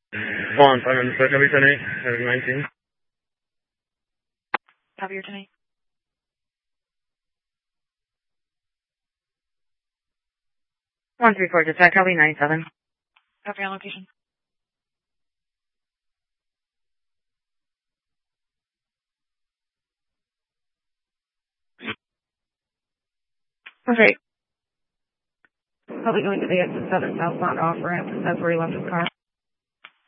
Vaughn, 5 minutes, copy 10-8, 19. Copy your 10-8. 134, dispatch, copy 97. Copy on location. Okay. Probably going to the exit 7 southbound off ramp. That's where he left his car.